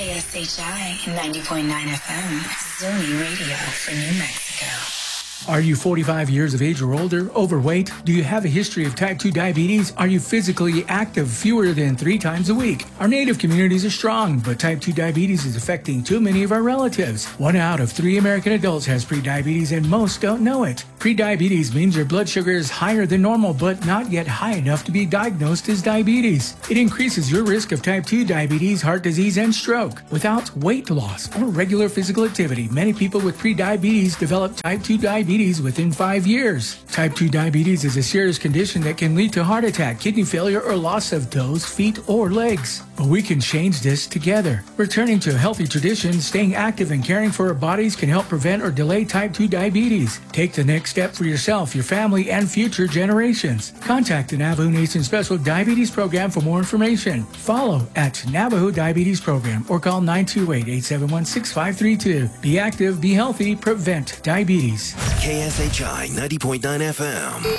KSHI 90.9 FM, Zuni Radio for New Mexico. Are you 45 years of age or older, overweight? Do you have a history of type 2 diabetes? Are you physically active fewer than 3 times a week? Our Native communities are strong, but type 2 diabetes is affecting too many of our relatives. 1 out of 3 American adults has prediabetes and most don't know it. Prediabetes means your blood sugar is higher than normal, but not yet high enough to be diagnosed as diabetes. It increases your risk of type 2 diabetes, heart disease, and stroke. Without weight loss or regular physical activity, many people with prediabetes develop type 2 diabetes within 5 years. Type 2 diabetes is a serious condition that can lead to heart attack, kidney failure, or loss of toes, feet, or legs. But we can change this together. Returning to a healthy tradition, staying active, and caring for our bodies can help prevent or delay type 2 diabetes. Take the next step for yourself, your family, and future generations. Contact the Navajo Nation Special Diabetes Program for more information. Follow at Navajo Diabetes Program or call 928-871-6532. Be active, be healthy, prevent diabetes. KSHI 90.9 FM.